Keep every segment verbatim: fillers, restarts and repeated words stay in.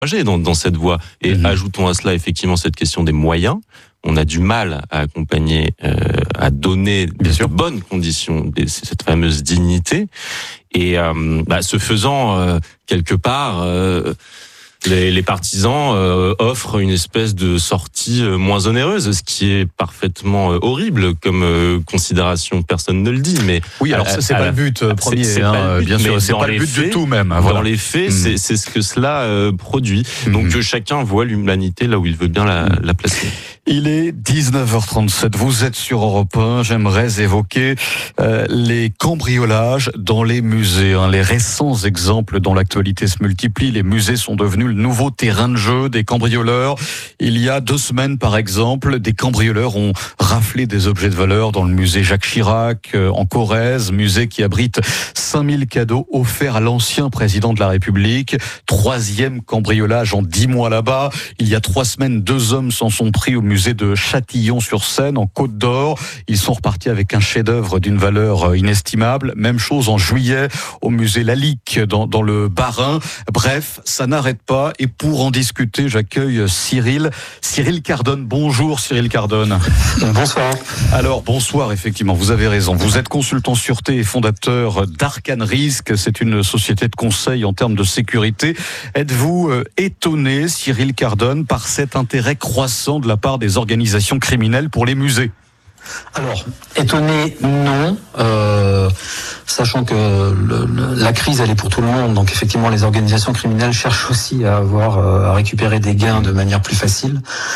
Dans, dans cette voie. Et mmh. ajoutons à cela effectivement cette question des moyens. On a du mal à accompagner, euh, à donner Bien de sûr. bonnes conditions, des, cette fameuse dignité. Et euh, bah, ce faisant, euh, quelque part, euh, les, les partisans euh, offrent une espèce de sortie euh, moins onéreuse, ce qui est parfaitement euh, horrible comme euh, considération. Personne ne le dit, mais oui, alors ça, c'est, pas, la, but, euh, premier, c'est, c'est hein, pas le but, bien sûr, c'est pas le but faits, du tout même. Voilà. Dans les faits, mmh. c'est, c'est ce que cela euh, produit. Mmh. Donc que chacun voit l'humanité là où il veut bien la, mmh. la placer. Il est dix-neuf heures trente-sept, vous êtes sur Europe un, j'aimerais évoquer euh, les cambriolages dans les musées. Hein. Les récents exemples dont l'actualité se multiplie, les musées sont devenus le nouveau terrain de jeu des cambrioleurs. Il y a deux semaines par exemple, des cambrioleurs ont raflé des objets de valeur dans le musée Jacques Chirac euh, en Corrèze, musée qui abrite cinq mille cadeaux offerts à l'ancien président de la République. Troisième cambriolage en dix mois là-bas. Il y a trois semaines, deux hommes s'en sont pris au musée de Châtillon-sur-Seine, en Côte d'Or. Ils sont repartis avec un chef-d'œuvre d'une valeur inestimable. Même chose en juillet au musée Lalique dans, dans le Bas-Rhin. Bref, ça n'arrête pas. Et pour en discuter, j'accueille Cyril. Cyril Cardone. Bonjour Cyril Cardone. Bonsoir. Alors bonsoir, effectivement, vous avez raison. Vous êtes consultant sûreté et fondateur d'Arcane Risk. C'est une société de conseil en termes de sécurité. Êtes-vous euh, étonné, Cyril Cardone, par cet intérêt croissant de la part des organisations criminelles pour les musées? Alors, étonné, non. Euh, sachant que le, le, la crise, elle est pour tout le monde. Donc, effectivement, les organisations criminelles cherchent aussi à avoir, euh, à récupérer des gains de manière plus facile.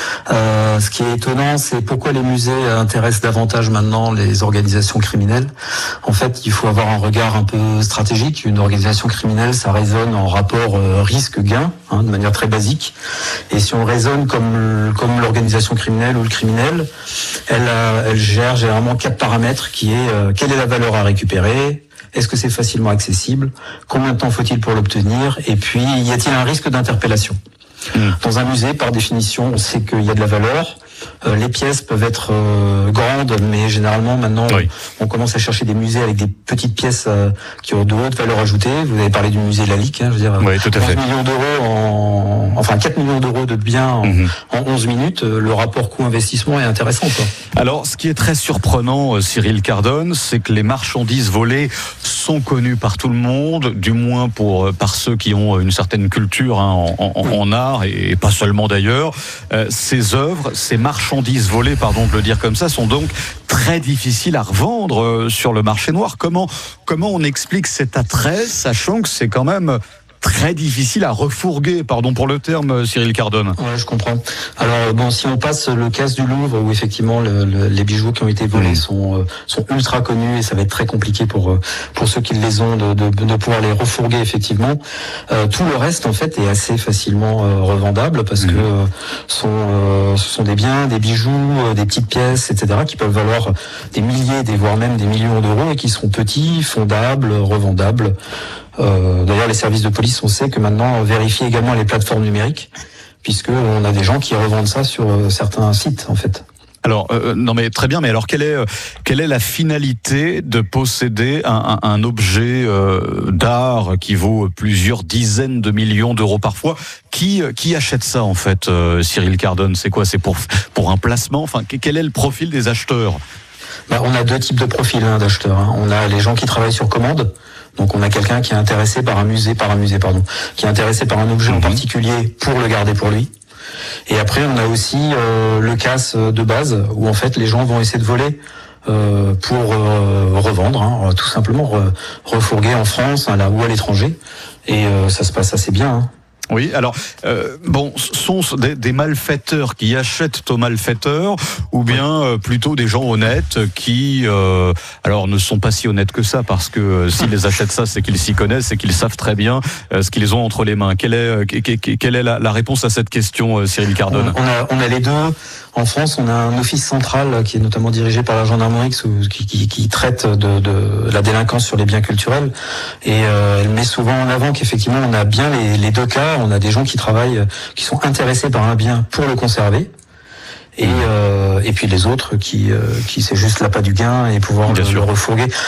Euh, ce qui est étonnant, c'est pourquoi les musées intéressent davantage maintenant les organisations criminelles. En fait, il faut avoir un regard un peu stratégique. Une organisation criminelle, ça résonne en rapport euh, risque-gain, hein, de manière très basique. Et si on raisonne comme, comme l'organisation criminelle ou le criminel, elle, a, elle gère généralement quatre paramètres qui est euh, quelle est la valeur à récupérer, est-ce que c'est facilement accessible, combien de temps faut-il pour l'obtenir, et puis y a-t-il un risque d'interpellation. Mmh. Dans un musée, par définition, on sait qu'il y a de la valeur. Euh, les pièces peuvent être euh, grandes, mais généralement maintenant oui. on commence à chercher des musées avec des petites pièces euh, qui ont de haute valeur ajoutée. Vous avez parlé du musée Lalique, hein, je veux dire, oui, tout à onze fait. millions d'euros en, enfin quatre millions d'euros de biens en, mm-hmm. en onze minutes. Le rapport coût-investissement est intéressant, quoi. Alors, ce qui est très surprenant, Cyril Cardone, c'est que les marchandises volées sont connues par tout le monde, du moins pour par ceux qui ont une certaine culture hein, en, en, oui. en art et pas seulement d'ailleurs. Euh, ces œuvres, ces marchandises volées, pardon de le dire comme ça, sont donc très difficiles à revendre euh, sur le marché noir. Comment, comment on explique cet attrait, sachant que c'est quand même très difficile à refourguer, pardon pour le terme, Cyril Cardone. Ouais, je comprends. Alors bon, si on passe le cas du Louvre, où effectivement le, le, les bijoux qui ont été volés mmh. sont euh, sont ultra connus et ça va être très compliqué pour pour ceux qui les ont de de, de pouvoir les refourguer effectivement. Euh, tout le reste en fait est assez facilement euh, revendable parce mmh. que euh, sont euh, ce sont des biens, des bijoux, euh, des petites pièces, et cetera qui peuvent valoir des milliers, des voire même des millions d'euros et qui sont petits, fondables, revendables. Euh, d'ailleurs, les services de police, on sait que maintenant, on vérifie également les plateformes numériques, puisque on a des gens qui revendent ça sur euh, certains sites, en fait. Alors, euh, non mais très bien, mais alors quelle est euh, quelle est la finalité de posséder un, un, un objet euh, d'art qui vaut plusieurs dizaines de millions d'euros parfois? Qui qui achète ça en fait, euh, Cyril Cardone? C'est quoi? C'est pour pour un placement? Enfin, quel est le profil des acheteurs? Bah, on a deux types de profils hein, d'acheteurs. Hein. On a les gens qui travaillent sur commande. Donc on a quelqu'un qui est intéressé par un musée, par un musée pardon, qui est intéressé par un objet mmh. en particulier pour le garder pour lui. Et après on a aussi euh, le casse de base où en fait les gens vont essayer de voler euh, pour euh, revendre, hein, tout simplement re, refourguer en France hein, là ou à l'étranger. Et euh, ça se passe assez bien. Hein. Oui, alors, euh, bon, sont des, des malfaiteurs qui achètent aux malfaiteurs ou bien euh, plutôt des gens honnêtes qui, euh, alors, ne sont pas si honnêtes que ça parce que euh, s'ils les achètent ça, c'est qu'ils s'y connaissent et qu'ils savent très bien euh, ce qu'ils ont entre les mains. Quelle est, euh, quelle est la, la réponse à cette question, euh, Cyril Cardone? on a, on a les deux. En France, on a un office central qui est notamment dirigé par la gendarmerie qui, qui, qui traite de, de la délinquance sur les biens culturels et euh, elle met souvent en avant qu'effectivement on a bien les, les deux cas. On a des gens qui travaillent, qui sont intéressés par un bien pour le conserver. Et, euh, et puis les autres qui, euh, qui c'est juste l'appât du gain et pouvoir le, le refourguer.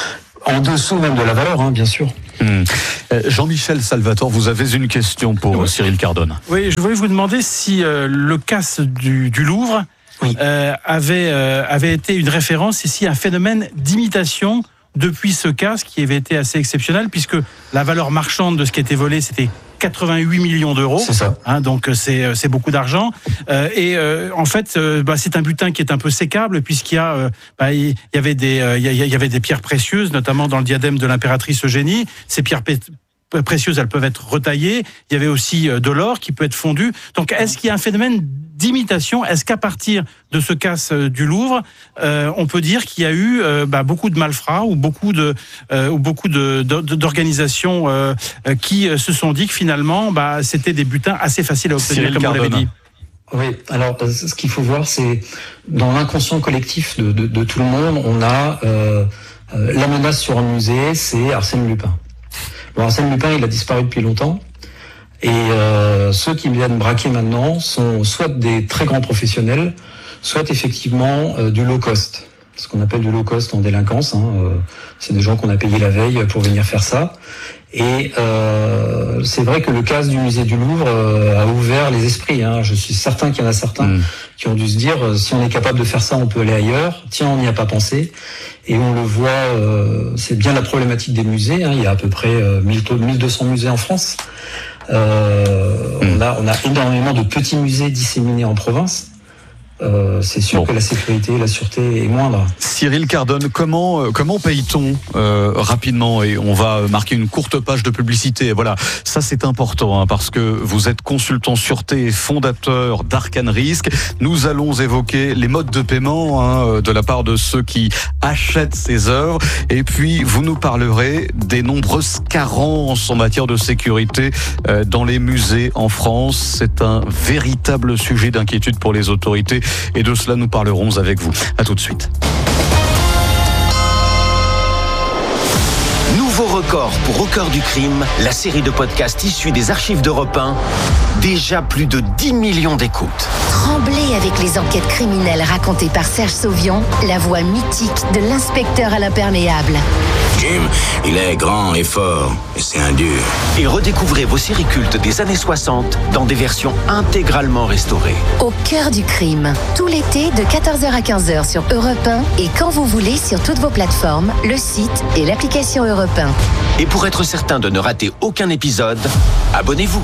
en dessous même de la valeur, hein, bien sûr. Mmh. Euh, Jean-Michel Salvatore, vous avez une question pour oui. Cyril Cardone. Oui, je voulais vous demander si euh, le casse du, du Louvre oui. euh, avait, euh, avait été une référence et si un phénomène d'imitation depuis ce casse qui avait été assez exceptionnel, puisque la valeur marchande de ce qui a été volé, c'était quatre-vingt-huit millions d'euros. C'est ça. Hein, donc c'est c'est beaucoup d'argent. Euh, et euh, en fait, euh, bah, c'est un butin qui est un peu sécable puisqu'il y a, euh, bah, il y avait des, euh, il y avait des pierres précieuses, notamment dans le diadème de l'impératrice Eugénie. Ces pierres p- précieuses, elles peuvent être retaillées. Il y avait aussi de l'or qui peut être fondu. Donc, est-ce qu'il y a un phénomène d'imitation? Est-ce qu'à partir de ce casse du Louvre, euh, on peut dire qu'il y a eu euh, bah, beaucoup de malfrats ou beaucoup de euh, ou beaucoup de, de, d'organisations euh, qui se sont dit que finalement, bah, c'était des butins assez faciles à obtenir, Cyril comme Cardone. vous l'avez dit. Oui, alors ce qu'il faut voir, c'est dans l'inconscient collectif de, de, de tout le monde, on a euh, euh, la menace sur un musée, c'est Arsène Lupin. Bon, Arsène Lupin, il a disparu depuis longtemps. Et euh, ceux qui viennent braquer maintenant sont soit des très grands professionnels, soit effectivement euh, du low cost. Ce qu'on appelle du low cost en délinquance. Hein, euh, c'est des gens qu'on a payé la veille pour venir faire ça. Et euh, c'est vrai que le casse du musée du Louvre euh, a ouvert les esprits. Hein. Je suis certain qu'il y en a certains mmh. qui ont dû se dire euh, si on est capable de faire ça, on peut aller ailleurs. Tiens, on n'y a pas pensé. Et on le voit, euh, c'est bien la problématique des musées. Hein. Il y a à peu près euh, mille deux cents musées en France. Euh, mmh. on a on a énormément de petits musées disséminés en province. Euh, c'est sûr bon. que la sécurité, la sûreté est moindre. Cyril Cardone, comment euh, comment paye-t-on euh, rapidement, et on va marquer une courte page de publicité. Voilà, ça c'est important hein, parce que vous êtes consultant sûreté et fondateur d'Arcane Risk. Nous allons évoquer les modes de paiement hein, de la part de ceux qui achètent ces œuvres, et puis vous nous parlerez des nombreuses carences en matière de sécurité euh, dans les musées en France. C'est un véritable sujet d'inquiétude pour les autorités. Et de cela, nous parlerons avec vous. À tout de suite. Nouveau record pour Au cœur du crime, la série de podcasts issue des archives d'Europe un. Déjà plus de dix millions d'écoutes. Tremblez avec les enquêtes criminelles racontées par Serge Sauvion, la voix mythique de l'inspecteur à l'imperméable. Jim, il est grand et fort, et c'est un dur. Et redécouvrez vos séries cultes des années soixante dans des versions intégralement restaurées. Au cœur du crime, tout l'été de quatorze heures à quinze heures sur Europe un et quand vous voulez sur toutes vos plateformes, le site et l'application Europe un. Et pour être certain de ne rater aucun épisode, abonnez-vous.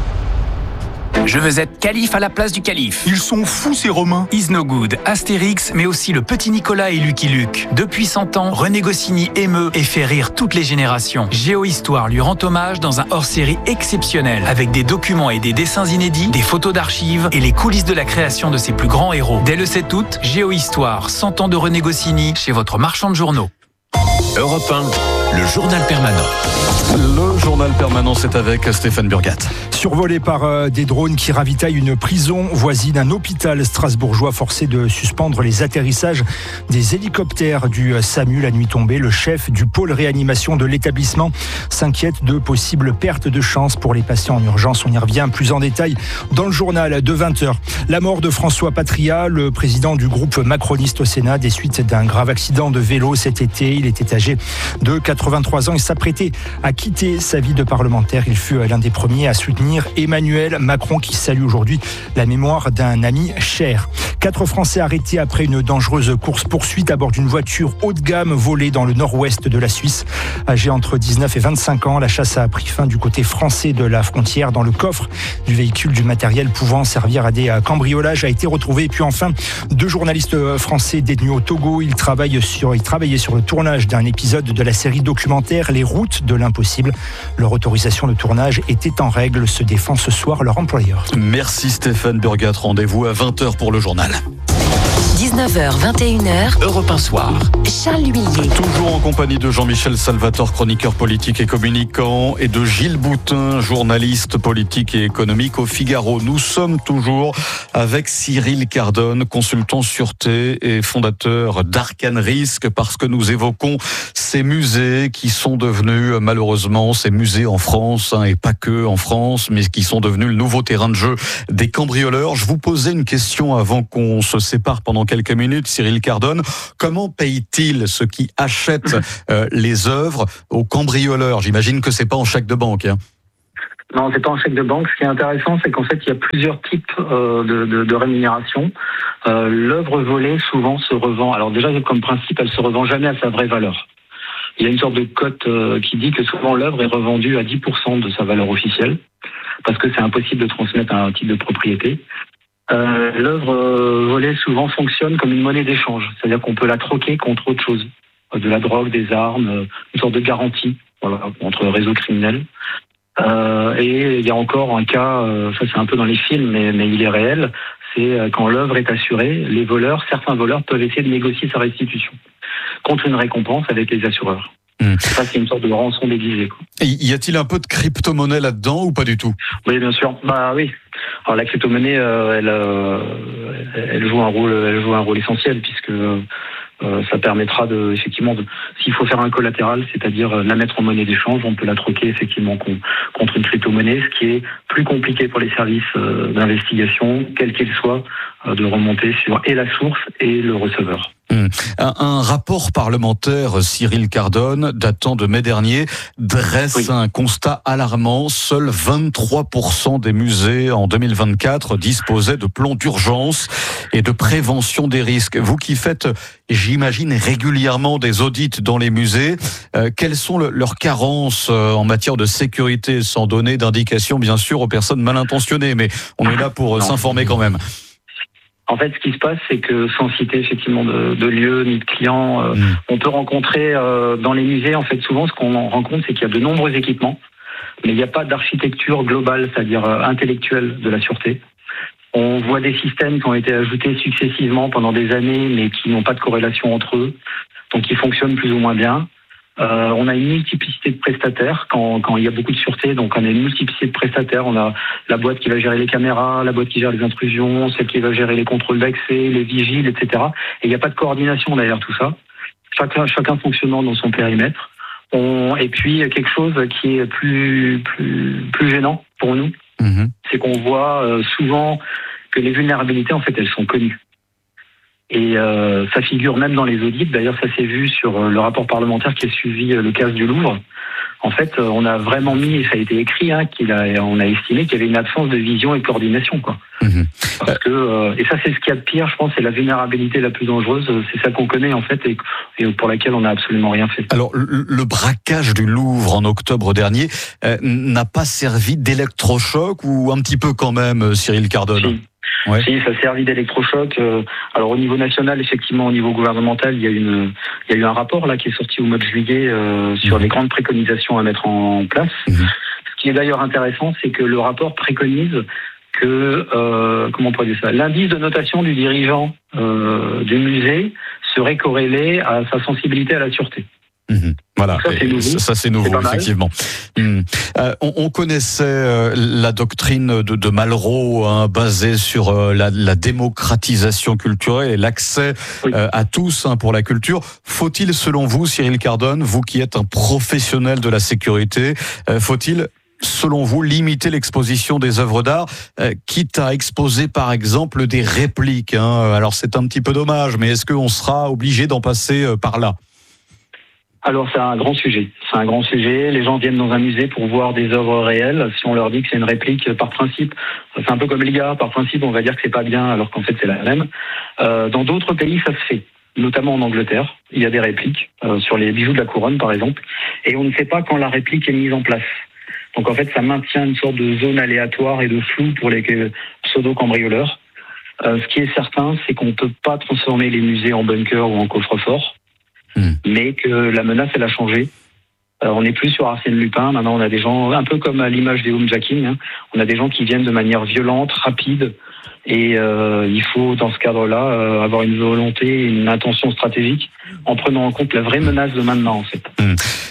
Je veux être calife à la place du calife. Ils sont fous ces Romains. Is No Good, Astérix, mais aussi le Petit Nicolas et Lucky Luke. Depuis cent ans, René Goscinny émeut et fait rire toutes les générations. Géohistoire lui rend hommage dans un hors-série exceptionnel, avec des documents et des dessins inédits, des photos d'archives et les coulisses de la création de ses plus grands héros. Dès le sept août, Géohistoire, cent ans de René Goscinny, chez votre marchand de journaux. Europe un, le journal permanent. Le journal permanent, c'est avec Stéphane Burgat. Survolé par euh, des drones qui ravitaillent une prison voisine d'un hôpital strasbourgeois forcé de suspendre les atterrissages des hélicoptères du SAMU la nuit tombée. Le chef du pôle réanimation de l'établissement s'inquiète de possibles pertes de chance pour les patients en urgence. On y revient plus en détail dans le journal de vingt heures. La mort de François Patria, le président du groupe macroniste au Sénat, des suites d'un grave accident de vélo cet été. Il était âgé de quatre-vingt-trois ans et s'apprêtait à quitter sa vie de parlementaire. Il fut l'un des premiers à soutenir Emmanuel Macron, qui salue aujourd'hui la mémoire d'un ami cher. Quatre Français arrêtés après une dangereuse course-poursuite à bord d'une voiture haut de gamme volée dans le nord-ouest de la Suisse. Âgés entre dix-neuf et vingt-cinq ans, la chasse a pris fin du côté français de la frontière. Dans le coffre du véhicule, du matériel pouvant servir à des cambriolages a été retrouvé. Et puis enfin, deux journalistes français détenus au Togo. Ils travaillent sur, ils travaillaient sur le tournage d'un épisode de la série documentaire Les routes de l'impossible. Leur autorisation de tournage était en règle, se défend ce soir leur employeur. Merci Stéphane Burgat, rendez-vous à vingt heures pour le journal. dix-neuf heures, vingt et une heures, Europe un soir. Charles Huillier. Toujours en compagnie de Jean-Michel Salvatore, chroniqueur politique et communicant, et de Gilles Boutin, journaliste politique et économique au Figaro. Nous sommes toujours avec Cyril Cardone, consultant sûreté et fondateur d'Arcane Risk, parce que nous évoquons ces musées qui sont devenus, malheureusement, ces musées en France, hein, et pas que en France, mais qui sont devenus le nouveau terrain de jeu des cambrioleurs. Je vous posais une question avant qu'on se sépare pendant quelques quelques minutes, Cyril Cardone. Comment paye-t-il ceux qui achètent euh, les œuvres aux cambrioleurs? J'imagine que c'est pas en chèque de banque. Hein. Non, c'est pas en chèque de banque. Ce qui est intéressant, c'est qu'en fait, il y a plusieurs types euh, de, de, de rémunération. Euh, l'œuvre volée, souvent, se revend. Alors déjà, comme principe, elle se revend jamais à sa vraie valeur. Il y a une sorte de cote euh, qui dit que souvent l'œuvre est revendue à dix pour cent de sa valeur officielle, parce que c'est impossible de transmettre un titre de propriété. Euh, l'œuvre euh, volée, souvent, fonctionne comme une monnaie d'échange. C'est-à-dire qu'on peut la troquer contre autre chose. De la drogue, des armes, euh, une sorte de garantie, voilà, entre réseaux criminels. Euh, et il y a encore un cas, euh, ça c'est un peu dans les films, mais, mais il est réel, c'est euh, quand l'œuvre est assurée, les voleurs, certains voleurs peuvent essayer de négocier sa restitution contre une récompense avec les assureurs. Mmh. Ça c'est une sorte de rançon déguisée. Quoi. Et y a-t-il un peu de crypto-monnaie là-dedans ou pas du tout? Oui, bien sûr. Bah oui. Alors la crypto-monnaie, euh, elle, euh, elle joue un rôle, elle joue un rôle essentiel puisque euh, ça permettra de, effectivement, de, s'il faut faire un collatéral, c'est-à-dire la mettre en monnaie d'échange, on peut la troquer effectivement contre une crypto-monnaie, ce qui est plus compliqué pour les services euh, d'investigation, quels qu'ils soient, euh, de remonter sur et la source et le receveur. Mmh. Un, un rapport parlementaire, Cyril Cardone, datant de mai dernier, dresse oui. un constat alarmant. Seuls vingt-trois pour cent des musées en deux mille vingt-quatre disposaient de plans d'urgence et de prévention des risques. Vous qui faites, j'imagine, régulièrement des audits dans les musées, euh, quelles sont le, leurs carences euh, en matière de sécurité, sans donner d'indication, bien sûr, aux personnes mal intentionnées, mais on est là pour euh, s'informer quand même. En fait, ce qui se passe, c'est que sans citer effectivement de, de lieux ni de clients, euh, mmh. on peut rencontrer euh, dans les musées, en fait, souvent, ce qu'on rencontre, c'est qu'il y a de nombreux équipements, mais il n'y a pas d'architecture globale, c'est-à-dire euh, intellectuelle de la sûreté. On voit des systèmes qui ont été ajoutés successivement pendant des années, mais qui n'ont pas de corrélation entre eux, donc qui fonctionnent plus ou moins bien. Euh, on a une multiplicité de prestataires quand, quand il y a beaucoup de sûreté, donc on a une multiplicité de prestataires. On a la boîte qui va gérer les caméras, la boîte qui gère les intrusions, celle qui va gérer les contrôles d'accès, les vigiles, et cetera. Et il n'y a pas de coordination derrière tout ça. Chacun, chacun fonctionnant dans son périmètre. On, et puis quelque chose qui est plus plus plus gênant pour nous, mmh. c'est qu'on voit euh, souvent que les vulnérabilités, en fait, elles sont connues. Et euh, ça figure même dans les audits. D'ailleurs, ça s'est vu sur euh, le rapport parlementaire qui a suivi euh, le cas du Louvre. En fait, euh, on a vraiment mis, et ça a été écrit, hein, qu'il a, on a estimé qu'il y avait une absence de vision et de coordination, quoi. Mmh. Parce que, euh, et ça, c'est ce qu'il y a de pire, je pense, c'est la vulnérabilité la plus dangereuse. C'est ça qu'on connaît, en fait, et, et pour laquelle on n'a absolument rien fait. Alors, le, le braquage du Louvre en octobre dernier euh, n'a pas servi d'électrochoc ou un petit peu quand même, Cyril Cardone? Si. Ouais. Si, ça a servi d'électrochoc. Alors au niveau national, effectivement, au niveau gouvernemental, il y a une, il y a eu un rapport là qui est sorti au mois de juillet euh, sur mmh. les grandes préconisations à mettre en place. Mmh. Ce qui est d'ailleurs intéressant, c'est que le rapport préconise que, euh, comment on pourrait dire ça, l'indice de notation du dirigeant euh, du musée serait corrélé à sa sensibilité à la sûreté. Mmh. Voilà, ça c'est nouveau, ça, c'est nouveau c'est effectivement. Mmh. Euh, on, on connaissait euh, la doctrine de, de Malraux, hein, basée sur euh, la, la démocratisation culturelle et l'accès oui. euh, à tous hein, pour la culture. Faut-il, selon vous, Cyril Cardone, vous qui êtes un professionnel de la sécurité, euh, faut-il selon vous, limiter l'exposition des œuvres d'art, euh, quitte à exposer, par exemple, des répliques hein. Alors, c'est un petit peu dommage, mais est-ce qu'on sera obligé d'en passer euh, par là ? Alors, c'est un grand sujet. C'est un grand sujet. Les gens viennent dans un musée pour voir des œuvres réelles. Si on leur dit que c'est une réplique, par principe, c'est un peu comme l'I A. Par principe, on va dire que c'est pas bien, alors qu'en fait, c'est la même. Euh, dans d'autres pays, ça se fait. Notamment en Angleterre, il y a des répliques euh, sur les bijoux de la couronne, par exemple. Et on ne sait pas quand la réplique est mise en place. Donc, en fait, ça maintient une sorte de zone aléatoire et de flou pour les pseudo-cambrioleurs. Euh, ce qui est certain, c'est qu'on ne peut pas transformer les musées en bunkers ou en coffre-fort. Mmh. Mais que la menace, elle a changé. Euh, on n'est plus sur Arsène Lupin. Maintenant, on a des gens, un peu comme à l'image des homejacking, hein, on a des gens qui viennent de manière violente, rapide. Et euh, il faut, dans ce cadre-là, euh, avoir une volonté, une intention stratégique en prenant en compte la vraie menace de maintenant, en fait. Mmh.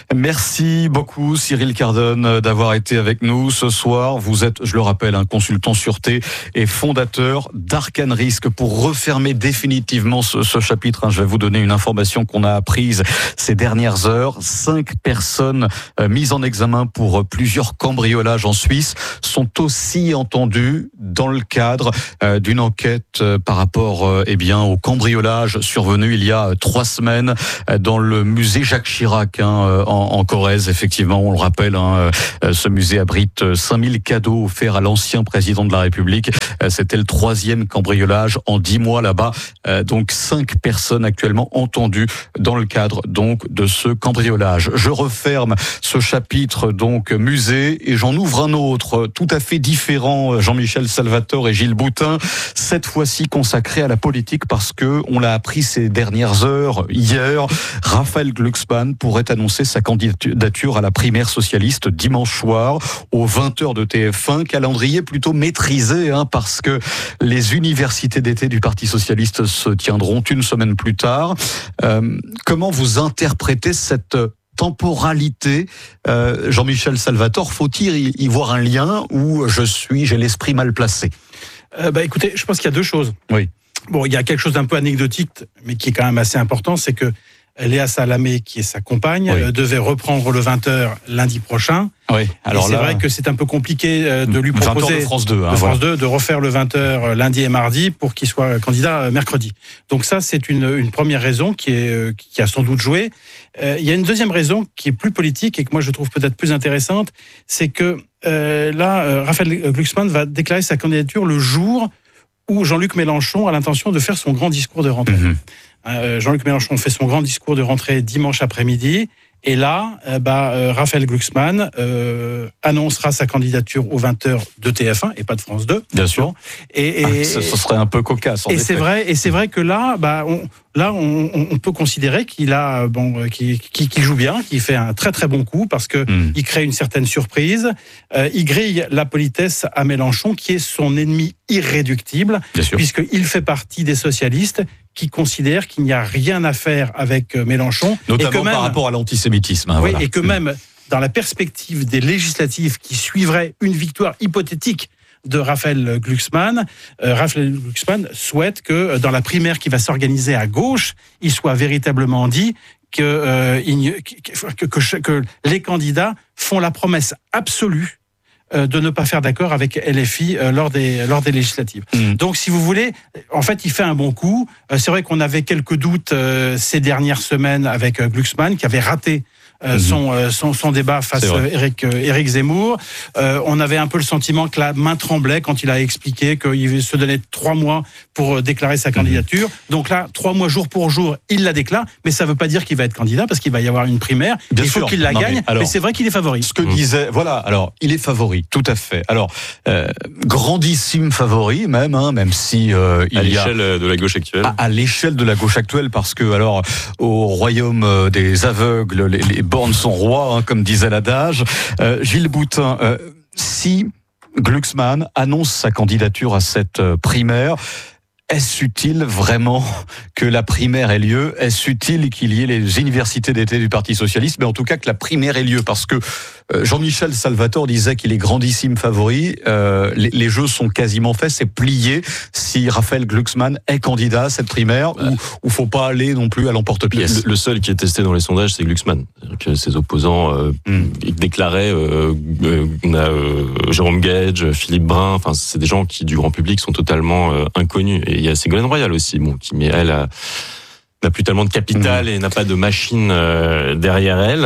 Merci beaucoup Cyril Cardone d'avoir été avec nous ce soir. Vous êtes, je le rappelle, un consultant sûreté et fondateur d'Arcane Risque. Pour refermer définitivement ce, ce chapitre, hein, je vais vous donner une information qu'on a apprise ces dernières heures. Cinq personnes euh, mises en examen pour euh, plusieurs cambriolages en Suisse sont aussi entendues dans le cadre euh, d'une enquête euh, par rapport euh, eh bien, au cambriolage survenu il y a euh, trois semaines euh, dans le musée Jacques Chirac hein, euh, en, en Corrèze. Effectivement, on le rappelle, hein, euh, ce musée abrite cinq mille cadeaux offerts à l'ancien président de la République. Euh, c'était le troisième cambriolage en dix mois là-bas. Euh, donc cinq personnes actuellement entendues dans le cadre donc de ce cambriolage. Je referme ce chapitre donc musée et j'en ouvre un autre tout à fait différent. Jean-Michel Salvatore et Gilles Boutin, cette fois-ci consacré à la politique parce que on l'a appris ces dernières heures. Hier, Raphaël Glucksmann pourrait annoncer sa candidature à la primaire socialiste dimanche soir aux vingt heures de T F un. Calendrier plutôt maîtrisé hein, parce que les universités d'été du Parti socialiste se tiendront une semaine plus tard. Euh, comment vous interprétez cette temporalité, euh, Jean-Michel Salvatore, faut-il y voir un lien ou je suis, j'ai l'esprit mal placé? euh, Bah écoutez, je pense qu'il y a deux choses. Oui. Bon, il y a quelque chose d'un peu anecdotique, mais qui est quand même assez important, c'est que Léa Salamé, qui est sa compagne, oui. euh, devait reprendre le vingt heures lundi prochain. Oui. Alors et c'est là, vrai que c'est un peu compliqué euh, de lui proposer de France deux, hein, de, voilà. France deux de refaire le vingt heures lundi et mardi pour qu'il soit candidat mercredi. Donc ça, c'est une, une première raison qui, est, qui a sans doute joué. Euh, il y a une deuxième raison qui est plus politique et que moi je trouve peut-être plus intéressante, c'est que euh, là, euh, Raphaël Glucksmann va déclarer sa candidature le jour où Jean-Luc Mélenchon a l'intention de faire son grand discours de rentrée. Mmh. Euh, Jean-Luc Mélenchon fait son grand discours de rentrée dimanche après-midi. Et là, euh, bah, euh, Raphaël Glucksmann euh, annoncera sa candidature aux vingt heures de T F un et pas de France deux. Bien sûr. Et, et ah, ce, ce serait un peu cocasse. En et effet. c'est vrai. Et c'est vrai que là, bah, on, là, on, on peut considérer qu'il a, bon, qu'il, qu'il joue bien, qu'il fait un très très bon coup parce que mmh. il crée une certaine surprise. Euh, il grille la politesse à Mélenchon, qui est son ennemi irréductible, puisqu'il fait partie des socialistes qui considèrent qu'il n'y a rien à faire avec Mélenchon. Notamment et que même, par rapport à l'antisémitisme. Hein, oui, voilà. et que même dans la perspective des législatives qui suivraient une victoire hypothétique de Raphaël Glucksmann, euh, Raphaël Glucksmann souhaite que dans la primaire qui va s'organiser à gauche, il soit véritablement dit que, euh, il, que, que, que les candidats font la promesse absolue de ne pas faire d'accord avec L F I lors des lors des législatives. Mmh. Donc, si vous voulez, en fait, il fait un bon coup. C'est vrai qu'on avait quelques doutes ces dernières semaines avec Glucksmann, qui avait raté Euh, mmh. son, euh, son son débat face à Éric, euh, Éric Zemmour. Euh, on avait un peu le sentiment que la main tremblait quand il a expliqué qu'il se donnait trois mois pour déclarer sa candidature. Mmh. Donc là, trois mois jour pour jour, il la déclare, mais ça ne veut pas dire qu'il va être candidat parce qu'il va y avoir une primaire. Bien il faut sûr. qu'il la non, gagne, mais, alors, mais c'est vrai qu'il est favori. Ce que mmh. disait, voilà, alors il est favori, tout à fait. Alors euh, grandissime favori même, hein, même si euh, il à y l'échelle a, de la gauche actuelle. À, à l'échelle de la gauche actuelle, parce que alors au royaume des aveugles, les, les bornes sont rois, hein, comme disait l'adage. Euh, Gilles Boutin, euh, si Glucksmann annonce sa candidature à cette euh, primaire, est-ce utile vraiment que la primaire ait lieu? Est-ce utile qu'il y ait les universités d'été du Parti socialiste? Mais en tout cas que la primaire ait lieu, parce que euh, Jean-Michel Salvatore disait qu'il est grandissime favori. Euh, les, les jeux sont quasiment faits, c'est plié. Si Raphaël Glucksmann est candidat à cette primaire, ouais. ou il faut pas aller non plus à l'emporte-pièce. Le, le seul qui est testé dans les sondages, c'est Glucksmann. Que ses opposants euh, mm. déclaraient, euh, euh, on a euh, Jérôme Gage, Philippe Brun. Enfin, c'est des gens qui du grand public sont totalement euh, inconnus. Et il y a Ségolène Royal aussi, bon, qui mais elle a, n'a plus tellement de capital mmh. et n'a pas de machine euh, derrière elle.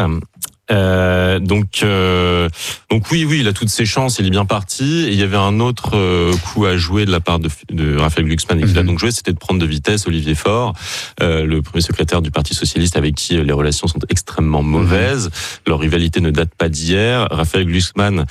Euh, donc, euh, donc oui, oui, il a toutes ses chances, il est bien parti. Et il y avait un autre euh, coup à jouer de la part de, de Raphaël Glucksmann, et qu'il mmh. a donc joué, c'était de prendre de vitesse Olivier Faure, euh, le premier secrétaire du Parti socialiste, avec qui les relations sont extrêmement mauvaises. Mmh. Leur rivalité ne date pas d'hier. Raphaël Glucksmann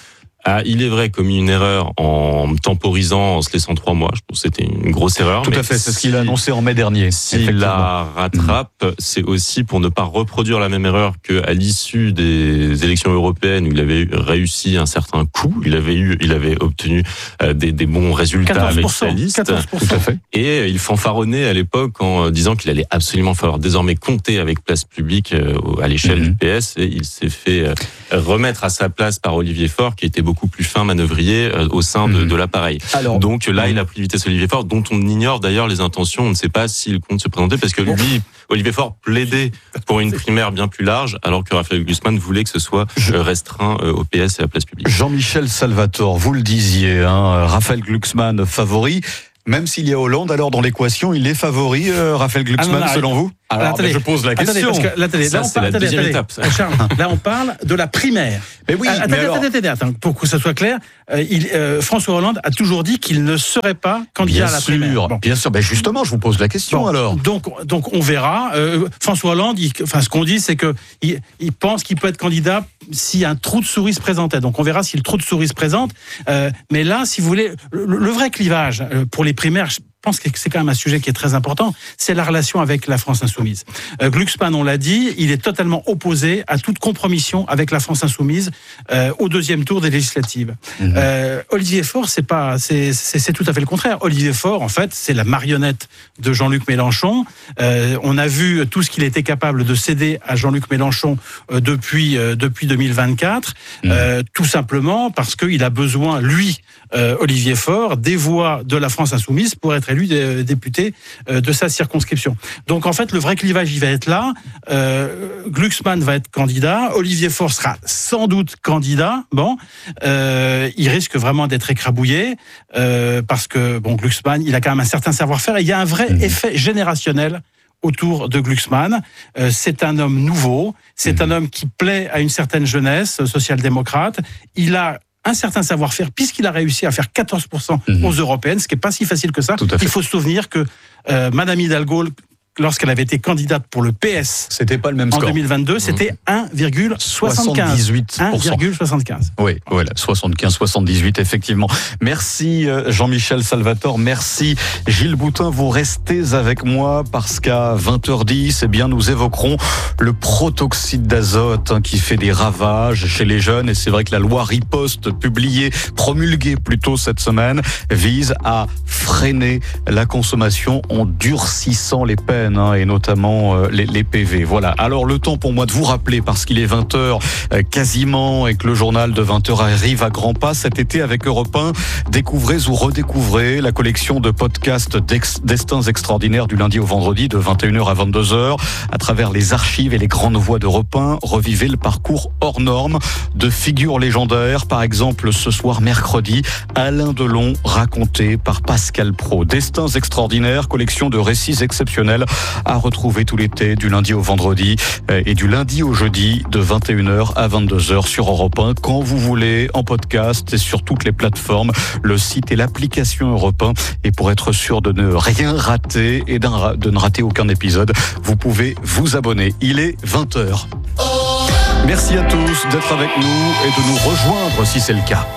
a, il est vrai, commis une erreur en temporisant, en se laissant trois mois. Je pense que c'était une grosse erreur. Tout mais à fait, c'est si, ce qu'il a annoncé en mai dernier. S'il la rattrape, mmh. c'est aussi pour ne pas reproduire la même erreur qu'à l'issue des élections européennes où il avait réussi un certain coup. Il avait eu, il avait obtenu euh, des, des bons résultats avec sa liste. quatorze pour cent. Tout à fait. Et il fanfaronnait à l'époque en disant qu'il allait absolument falloir désormais compter avec Place Publique euh, à l'échelle mmh. du P S. Et il s'est fait euh, remettre à sa place par Olivier Faure, qui était beaucoup plus fin manœuvrier euh, au sein de, mmh. de l'appareil. Alors, donc là, mmh. il a pris vitesse Olivier Faure, dont on ignore d'ailleurs les intentions. On ne sait pas s'il compte se présenter, parce que lui, Olivier Faure plaidait pour une primaire bien plus large, alors que Raphaël Glucksmann voulait que ce soit restreint au P S et à la Place Publique. Jean-Michel Salvatore, vous le disiez, hein, Raphaël Glucksmann favori. Même s'il y a Hollande, alors dans l'équation, il est favori, euh, Raphaël Glucksmann, ah non, non, selon vous? Alors, attendez, je pose la question. Attendez, parce que, là, attendez, ça, là, on c'est parle, la attendez, deuxième attendez, étape. Ça. Charles, là, on parle de la primaire. Mais oui, attendez, mais alors... attendez, attendez, attendez, pour que ça soit clair, euh, il, euh, François Hollande a toujours dit qu'il ne serait pas candidat bien à la sûr, primaire. Bon. Bien sûr, ben justement, je vous pose la question bon, alors. Donc, donc, on verra. Euh, François Hollande, il, enfin, ce qu'on dit, c'est que il, il pense qu'il peut être candidat si un trou de souris se présentait. Donc, on verra si le trou de souris se présente. Euh, mais là, si vous voulez, le, le vrai clivage euh, pour les primaires. Je pense que c'est quand même un sujet qui est très important, c'est la relation avec la France Insoumise. Euh, Glucksmann, on l'a dit, il est totalement opposé à toute compromission avec la France Insoumise euh, au deuxième tour des législatives. Mmh. Euh, Olivier Faure, c'est pas, c'est, c'est, c'est tout à fait le contraire. Olivier Faure, en fait, c'est la marionnette de Jean-Luc Mélenchon. Euh, on a vu tout ce qu'il était capable de céder à Jean-Luc Mélenchon euh, depuis euh, depuis deux mille vingt-quatre, mmh. euh, tout simplement parce qu'il a besoin, lui, euh, Olivier Faure, des voix de la France Insoumise pour être élu député de sa circonscription. Donc en fait, le vrai clivage, il va être là. Euh, Glucksmann va être candidat. Olivier Faure sera sans doute candidat. Bon, euh, il risque vraiment d'être écrabouillé euh, parce que bon, Glucksmann, il a quand même un certain savoir-faire. Et il y a un vrai mmh. effet générationnel autour de Glucksmann. Euh, c'est un homme nouveau. C'est mmh. un homme qui plaît à une certaine jeunesse social-démocrate. Il a un certain savoir-faire, puisqu'il a réussi à faire quatorze pour cent mmh. aux européennes, ce qui n'est pas si facile que ça. Il faut se souvenir que euh, Madame Hidalgo, lorsqu'elle avait été candidate pour le P S, c'était pas le même en score. deux mille vingt-deux, c'était mmh. un virgule soixante-quinze. un virgule soixante-quinze. Oui, voilà, soixante-quinze soixante-dix-huit, effectivement. Merci Jean-Michel Salvatore, merci Gilles Boutin. Vous restez avec moi parce qu'à vingt heures dix, eh bien, nous évoquerons le protoxyde d'azote hein, qui fait des ravages chez les jeunes. Et c'est vrai que la loi Riposte, publiée, promulguée plutôt cette semaine, vise à freiner la consommation en durcissant les peines. Et notamment euh, les, les P V. Voilà. Alors le temps pour moi de vous rappeler, parce qu'il est vingt heures euh, quasiment et que le journal de vingt heures arrive à grands pas cet été avec Europe un, découvrez ou redécouvrez la collection de podcasts d'ex- Destins extraordinaires du lundi au vendredi de vingt et une heures à vingt-deux heures. À travers les archives et les grandes voix d'Europe un, revivez le parcours hors norme de figures légendaires. Par exemple, ce soir mercredi, Alain Delon raconté par Pascal Praud. Destins extraordinaires, collection de récits exceptionnels à retrouver tout l'été, du lundi au vendredi et du lundi au jeudi de vingt et une heures à vingt-deux heures sur Europe un, quand vous voulez, en podcast et sur toutes les plateformes, le site et l'application Europe un. Et pour être sûr de ne rien rater et de ne rater aucun épisode, vous pouvez vous abonner. Il est vingt heures. Merci à tous d'être avec nous et de nous rejoindre si c'est le cas.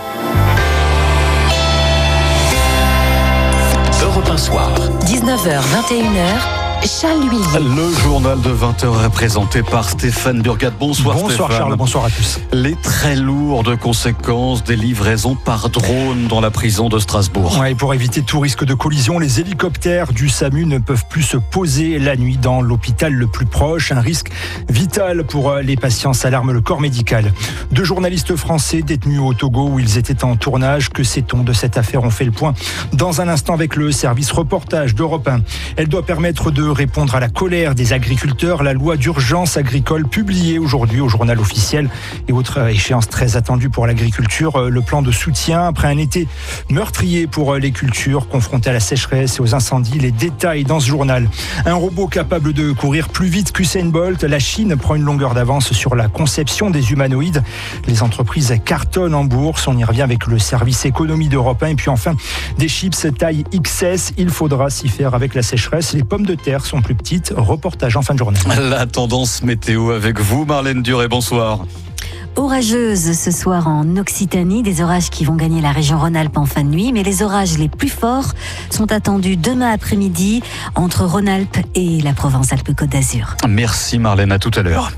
Europe un soir. dix-neuf heures vingt et une heures. Charles Huillier. Le journal de vingt heures est présenté par Stéphane Burgat. Bonsoir, bonsoir Stéphane. Charles, bonsoir à tous. Les très lourdes conséquences des livraisons par drone dans la prison de Strasbourg. Ouais, pour éviter tout risque de collision, les hélicoptères du SAMU ne peuvent plus se poser la nuit dans l'hôpital le plus proche. Un risque vital pour les patients, s'alarme le corps médical. Deux journalistes français détenus au Togo où ils étaient en tournage. Que sait-on de cette affaire? On fait le point dans un instant avec le service reportage d'Europe un. Elle doit permettre de répondre à la colère des agriculteurs. La loi d'urgence agricole publiée aujourd'hui au journal officiel et autre échéance très attendue pour l'agriculture, le plan de soutien après un été meurtrier pour les cultures confrontées à la sécheresse et aux incendies. Les détails dans ce journal. Un robot capable de courir plus vite qu'Usain Bolt. La Chine prend une longueur d'avance sur la conception des humanoïdes. Les entreprises cartonnent en bourse. On y revient avec le service économie d'Europe un. Et puis enfin, des chips taille X S. Il faudra s'y faire avec la sécheresse. Les pommes de terre sont plus petites. Reportage en fin de journée. La tendance météo avec vous, Marlène Duré, bonsoir. Orageuse ce soir en Occitanie, des orages qui vont gagner la région Rhône-Alpes en fin de nuit, mais les orages les plus forts sont attendus demain après-midi entre Rhône-Alpes et la Provence-Alpes-Côte d'Azur. Merci Marlène, à tout à l'heure.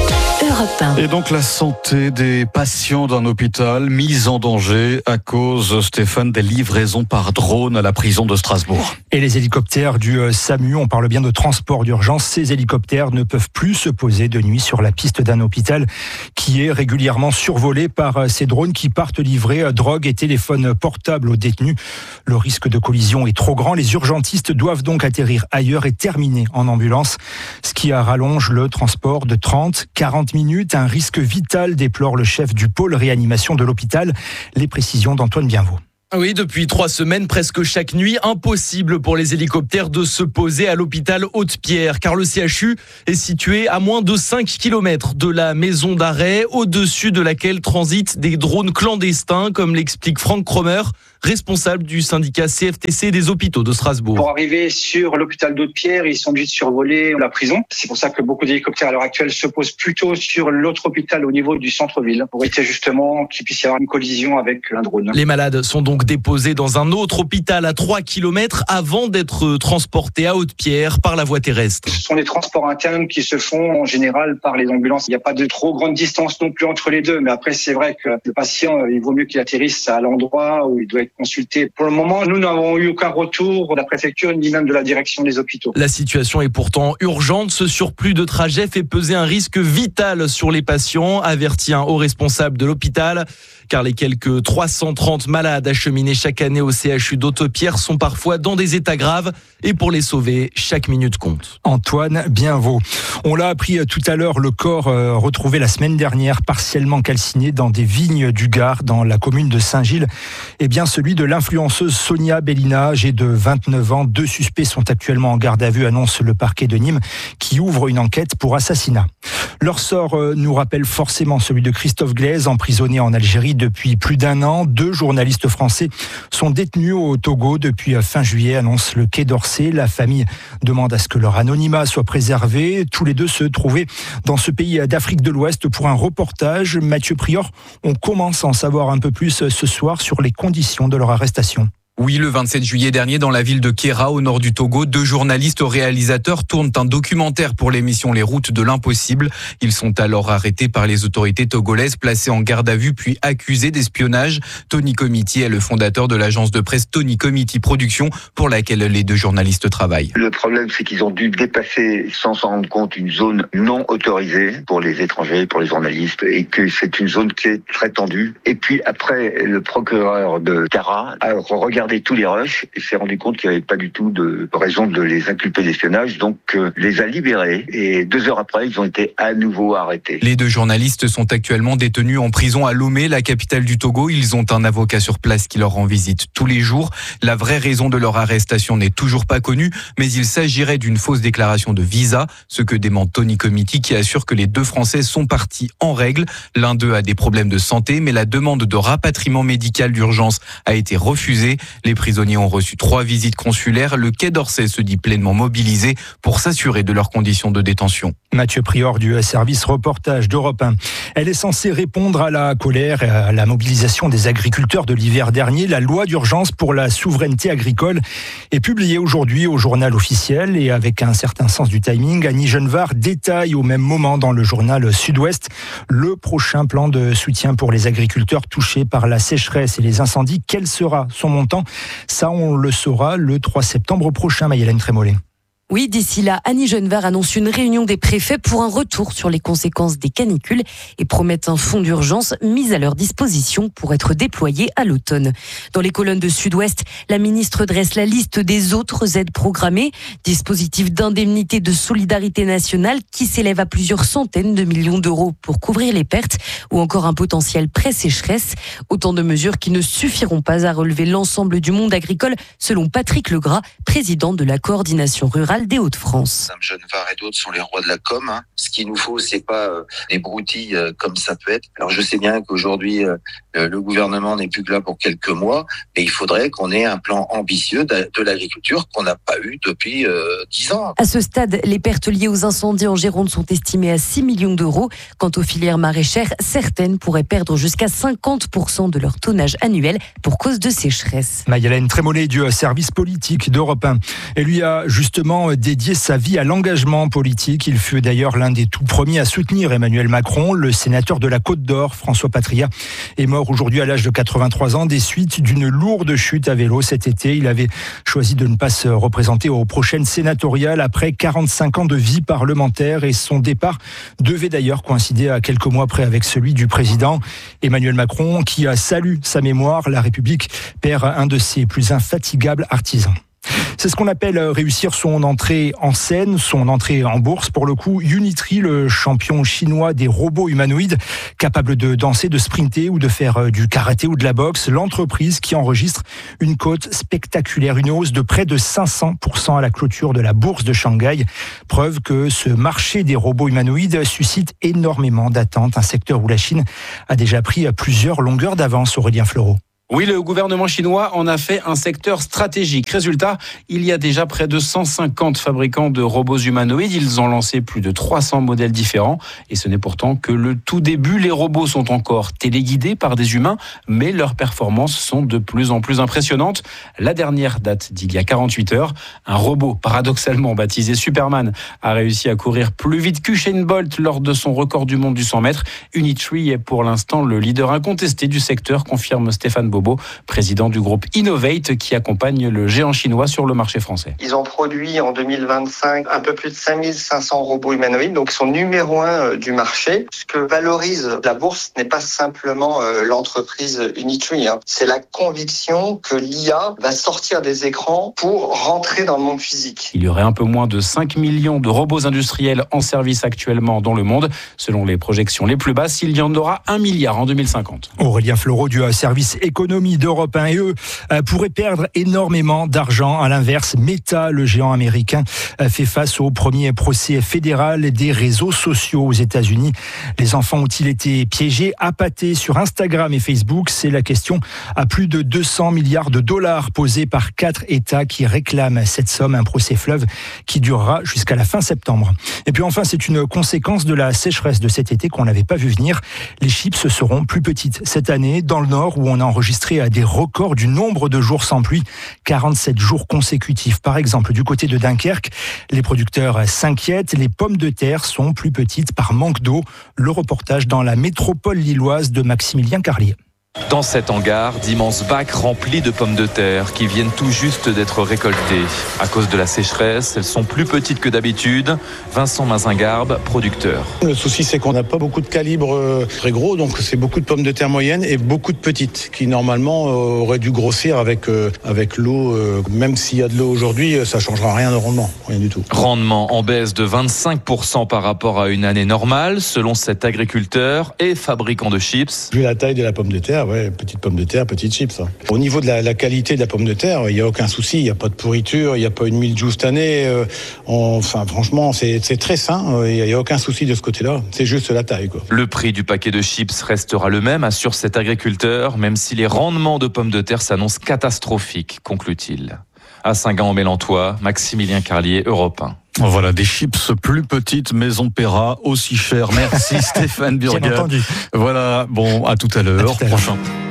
Europe un. Et donc la santé des patients d'un hôpital mise en danger à cause, Stéphane, des livraisons par drone à la prison de Strasbourg. Et les hélicoptères du SAMU, on parle bien de transport d'urgence, ces hélicoptères ne peuvent plus se poser de nuit sur la piste d'un hôpital qui est régulièrement survolé par ces drones qui partent livrer drogue et téléphones portables aux détenus. Le risque de collision est trop grand, les urgentistes doivent donc atterrir ailleurs et terminer en ambulance, ce qui rallonge le transport de trente à quarante minutes, un risque vital, déplore le chef du pôle réanimation de l'hôpital. Les précisions d'Antoine Bienvaux. Oui, depuis trois semaines, presque chaque nuit, impossible pour les hélicoptères de se poser à l'hôpital Haute-Pierre, car le C H U est situé à moins de cinq kilomètres de la maison d'arrêt, au-dessus de laquelle transitent des drones clandestins, comme l'explique Franck Cromer, responsable du syndicat C F T C des hôpitaux de Strasbourg. Pour arriver sur l'hôpital d'Haute-Pierre, ils sont obligés de survoler la prison. C'est pour ça que beaucoup d'hélicoptères à l'heure actuelle se posent plutôt sur l'autre hôpital au niveau du centre-ville, pour éviter justement qu'il puisse y avoir une collision avec un drone. Les malades sont donc déposés dans un autre hôpital à trois kilomètres avant d'être transportés à Haute-Pierre par la voie terrestre. Ce sont des transports internes qui se font en général par les ambulances. Il n'y a pas de trop grande distance non plus entre les deux, mais après c'est vrai que le patient, il vaut mieux qu'il atterrisse à l'endroit où il doit être consulté. Pour le moment, nous n'avons eu aucun retour de la préfecture ni même de la direction des hôpitaux. La situation est pourtant urgente. Ce surplus de trajet fait peser un risque vital sur les patients, avertit un haut responsable de l'hôpital, car les quelques trois cent trente malades acheminés chaque année au C H U d'Haute-Pierre sont parfois dans des états graves et pour les sauver, chaque minute compte. Antoine Bienvaux. On l'a appris tout à l'heure, le corps retrouvé la semaine dernière partiellement calciné dans des vignes du Gard, dans la commune de Saint-Gilles, est bien celui de l'influenceuse Sonia Bellina, âgée de vingt-neuf ans. Deux suspects sont actuellement en garde à vue, annonce le parquet de Nîmes, qui ouvre une enquête pour assassinat. Leur sort nous rappelle forcément celui de Christophe Glaise, emprisonné en Algérie depuis plus d'un an. Deux journalistes français sont détenus au Togo depuis fin juillet, annonce le Quai d'Orsay. La famille demande à ce que leur anonymat soit préservé. Tous les deux se trouvaient dans ce pays d'Afrique de l'Ouest pour un reportage. Mathieu Prior, on commence à en savoir un peu plus ce soir sur les conditions de leur arrestation. Oui, le vingt-sept juillet dernier, dans la ville de Kéra, au nord du Togo, deux journalistes réalisateurs tournent un documentaire pour l'émission Les Routes de l'Impossible. Ils sont alors arrêtés par les autorités togolaises, placés en garde à vue puis accusés d'espionnage. Tony Comiti est le fondateur de l'agence de presse Tony Comiti Productions, pour laquelle les deux journalistes travaillent. Le problème, c'est qu'ils ont dû dépasser, sans s'en rendre compte, une zone non autorisée pour les étrangers, pour les journalistes, et que c'est une zone qui est très tendue. Et puis après, le procureur de Kéra a regardé tous les rushs et s'est rendu compte qu'il n'y avait pas du tout de raison de les inculper d'espionnage, donc euh, les a libérés et deux heures après, ils ont été à nouveau arrêtés. Les deux journalistes sont actuellement détenus en prison à Lomé, la capitale du Togo. Ils ont un avocat sur place qui leur rend visite tous les jours. La vraie raison de leur arrestation n'est toujours pas connue, mais il s'agirait d'une fausse déclaration de visa, ce que dément Tony Comiti, qui assure que les deux Français sont partis en règle. L'un d'eux a des problèmes de santé, mais la demande de rapatriement médical d'urgence a été refusée. Les prisonniers ont reçu trois visites consulaires. Le Quai d'Orsay se dit pleinement mobilisé pour s'assurer de leurs conditions de détention. Mathieu Prior du service reportage d'Europe un. Elle est censée répondre à la colère et à la mobilisation des agriculteurs de l'hiver dernier. La loi d'urgence pour la souveraineté agricole est publiée aujourd'hui au journal officiel et avec un certain sens du timing. Annie Genevard détaille au même moment dans le journal Sud-Ouest le prochain plan de soutien pour les agriculteurs touchés par la sécheresse et les incendies. Quel sera son montant ? Ça, on le saura le trois septembre prochain, Maïlène Trémollet. Oui, d'ici là, Annie Genevard annonce une réunion des préfets pour un retour sur les conséquences des canicules et promet un fonds d'urgence mis à leur disposition pour être déployé à l'automne. Dans les colonnes de Sud-Ouest, la ministre dresse la liste des autres aides programmées, dispositifs d'indemnité de solidarité nationale qui s'élèvent à plusieurs centaines de millions d'euros pour couvrir les pertes ou encore un potentiel pré-sécheresse. Autant de mesures qui ne suffiront pas à relever l'ensemble du monde agricole, selon Patrick Legras, président de la coordination rurale rurales des Hauts-de-France. Madame Genevard et d'autres sont les rois de la com. Hein. Ce qu'il nous faut, c'est pas euh, des broutilles euh, comme ça peut être. Alors je sais bien qu'aujourd'hui euh, le gouvernement n'est plus que là pour quelques mois, mais il faudrait qu'on ait un plan ambitieux de, de l'agriculture qu'on n'a pas eu depuis dix euh, ans. À ce stade, les pertes liées aux incendies en Gironde sont estimées à six millions d'euros. Quant aux filières maraîchères, certaines pourraient perdre jusqu'à cinquante pour cent de leur tonnage annuel pour cause de sécheresse. Maïlène Trémollet du service politique d'Europe un. Et lui a justement dédié sa vie à l'engagement politique. Il fut d'ailleurs l'un des tout premiers à soutenir Emmanuel Macron. Le sénateur de la Côte d'Or, François Patria, est mort aujourd'hui à l'âge de quatre-vingt-trois ans des suites d'une lourde chute à vélo cet été. Il avait choisi de ne pas se représenter aux prochaines sénatoriales après quarante-cinq ans de vie parlementaire et son départ devait d'ailleurs coïncider à quelques mois près avec celui du président Emmanuel Macron qui salue sa mémoire. La République perd un de ses plus infatigables artisans. C'est ce qu'on appelle réussir son entrée en scène, son entrée en bourse. Pour le coup, Unitree, le champion chinois des robots humanoïdes, capable de danser, de sprinter ou de faire du karaté ou de la boxe, l'entreprise qui enregistre une cote spectaculaire, une hausse de près de cinq cents pour cent à la clôture de la bourse de Shanghai. Preuve que ce marché des robots humanoïdes suscite énormément d'attentes, un secteur où la Chine a déjà pris plusieurs longueurs d'avance. Aurélien Fleureau. Oui, le gouvernement chinois en a fait un secteur stratégique. Résultat, il y a déjà près de cent cinquante fabricants de robots humanoïdes. Ils ont lancé plus de trois cents modèles différents. Et ce n'est pourtant que le tout début. Les robots sont encore téléguidés par des humains, mais leurs performances sont de plus en plus impressionnantes. La dernière date d'il y a quarante-huit heures. Un robot, paradoxalement baptisé Superman, a réussi à courir plus vite qu'Usain Bolt lors de son record du monde du cent mètres. Unitree est pour l'instant le leader incontesté du secteur, confirme Stéphane Bobo, président du groupe Innovate qui accompagne le géant chinois sur le marché français. Ils ont produit en deux mille vingt-cinq un peu plus de cinq mille cinq cents robots humanoïdes, donc ils sont numéro un du marché. Ce que valorise la bourse n'est pas simplement l'entreprise Unitree, hein. C'est la conviction que l'I A va sortir des écrans pour rentrer dans le monde physique. Il y aurait un peu moins de cinq millions de robots industriels en service actuellement dans le monde. Selon les projections les plus basses, il y en aura un milliard en deux mille cinquante. Aurélien Fleureau du service économique d'Europe un et eux pourraient perdre énormément d'argent. À l'inverse, Meta, le géant américain, fait face au premier procès fédéral des réseaux sociaux aux États-Unis. Les enfants ont-ils été piégés, appâtés sur Instagram et Facebook? C'est la question à plus de deux cents milliards de dollars posée par quatre États qui réclament cette somme, un procès fleuve qui durera jusqu'à la fin septembre. Et puis enfin, c'est une conséquence de la sécheresse de cet été qu'on n'avait pas vu venir. Les chips seront plus petites cette année dans le Nord où on a enregistré à des records du nombre de jours sans pluie, quarante-sept jours consécutifs. Par exemple, du côté de Dunkerque, les producteurs s'inquiètent, les pommes de terre sont plus petites par manque d'eau. Le reportage dans la métropole lilloise de Maximilien Carlier. Dans cet hangar, d'immenses bacs remplis de pommes de terre qui viennent tout juste d'être récoltées. À cause de la sécheresse, elles sont plus petites que d'habitude. Vincent Mazingarbe, producteur. Le souci, c'est qu'on n'a pas beaucoup de calibre très gros, donc c'est beaucoup de pommes de terre moyennes et beaucoup de petites qui normalement auraient dû grossir avec, avec l'eau. Même s'il y a de l'eau aujourd'hui, ça ne changera rien de rendement, rien du tout. Rendement en baisse de vingt-cinq pour cent par rapport à une année normale, selon cet agriculteur et fabricant de chips. Vu la taille de la pomme de terre, ouais, petite pomme de terre, petite chips. Hein. Au niveau de la, la qualité de la pomme de terre, il n'y a aucun souci, il n'y a pas de pourriture, il n'y a pas une mildiou cette année. Euh, on, enfin, franchement, c'est, c'est très sain, il n'y a, a aucun souci de ce côté-là. C'est juste la taille, quoi. Le prix du paquet de chips restera le même, assure cet agriculteur, même si les rendements de pommes de terre s'annoncent catastrophiques, conclut-il. À Saint-Gand-en-Mélantois, Maximilien Carlier, Europe un. Voilà, des chips plus petites, mais on paiera aussi cher. Merci Stéphane Burger. Bien entendu. Voilà, bon, à tout à l'heure. À tout à l'heure. Prochain.